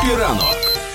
Ранок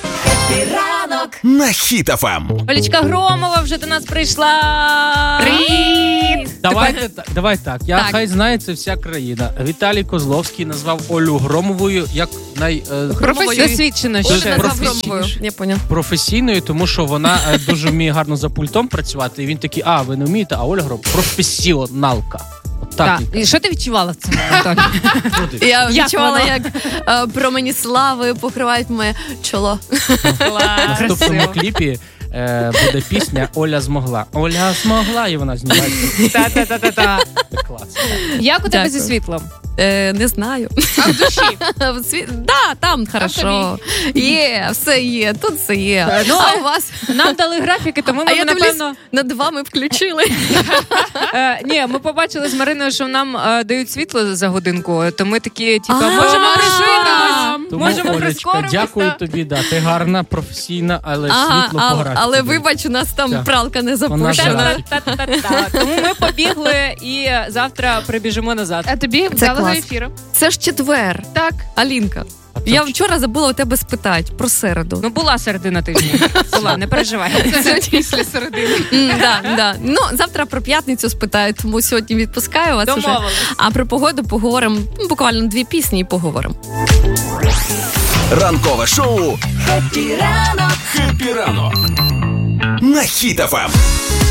на Хіт ФМ. Олечка Громова вже до нас прийшла. Привіт! Давай так. Хай знає це вся країна. Віталій Козловський назвав Олю Громовою як Досвідчено ще. Я поняв. професійною, тому що вона дуже вміє гарно за пультом працювати. І він такий, ви не вмієте, а Оля Громова професіоналка. Так. І що ти відчувала в цьому, Анатолій? Я відчувала, як промені слави покривають моє чоло. В наступному кліпі буде пісня «Оля змогла». Оля змогла, і вона знімається. Та-та-та-та-та. Клас. Як у тебе зі Дякую. світлом? Не знаю. А в душі? Да, там хорошо. Є, все є, тут все є. Ну, А у вас? Нам дали графіки, тому А ми, я напевно... дивлюсь, над вами включили. Ні, ми побачили з Мариною, що нам дають світло за годинку, то ми такі, можемо пришвидкимось, Тому, можемо Олечка, прискоримось. дякую тобі, ти гарна, професійна, але світло пограти. Але тобі. вибач, у нас там Так. пралка не Вона запущена. Та-та-та-та. Тому ми побігли і завтра прибіжимо назад. А тобі Це вдалого клас. ефіру. Це ж четвер. Так. Алінка, я вчора забула у тебе спитати про середу. Ну, була середина тижня. Була, не переживай. Це після середини. Да. Ну, завтра про п'ятницю спитаю, тому сьогодні відпускаю вас уже. Домовились. А про погоду поговоримо, буквально 2 пісні і поговоримо. Ранкове шоу «Хеппі ранок» на Хіт ФМ.